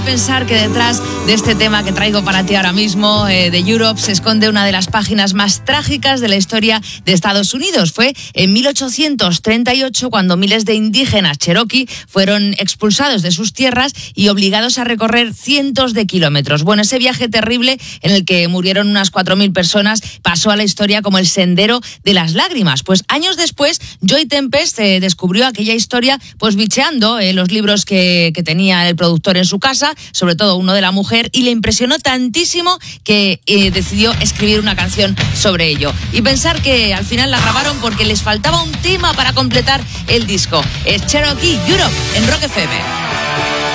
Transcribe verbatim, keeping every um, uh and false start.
Pensar que detrás de este tema que traigo para ti ahora mismo, eh, de Europe, se esconde una de las páginas más trágicas de la historia de Estados Unidos. Fue en mil ochocientos treinta y ocho cuando miles de indígenas cherokee fueron expulsados de sus tierras y obligados a recorrer cientos de kilómetros. Bueno, ese viaje terrible en el que murieron unas cuatro mil personas pasó a la historia como el Sendero de las Lágrimas. Pues años después, Joy Tempest eh, descubrió aquella historia pues bicheando eh, los libros que, que tenía el productor en su casa, sobre todo uno de la mujer, y le impresionó tantísimo que eh, decidió escribir una canción sobre ello. Y pensar que al final la grabaron porque les faltaba un tema para completar el disco. Es Cherokee Europe en Rock F M.